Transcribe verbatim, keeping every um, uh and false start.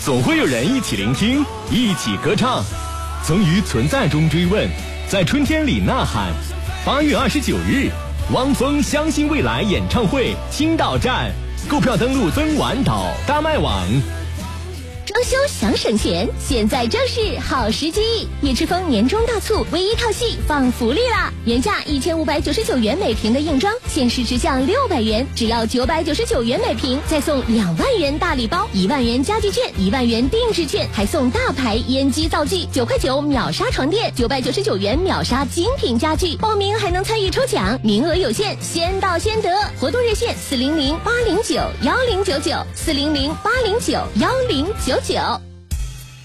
总会有人一起聆听，一起歌唱，曾于存在中追问，在春天里呐喊。八月二十九日，汪峰相信未来演唱会青岛站，购票登录曾晚岛大麦网。 装修想省钱，现在正是好时机！叶之峰年终大促，唯一套系放福利啦！原价一千五百九十九元每平的硬装，限时直降六百元，只要九百九十九元每平，再送两万元大礼包，一万元家具券，一万元定制券，还送大牌烟机灶具，九块九秒杀床垫，九百九十九元秒杀精品家具。报名还能参与抽奖，名额有限，先到先得。活动热线四零零八零九幺零九九，四零零八零九幺零九九。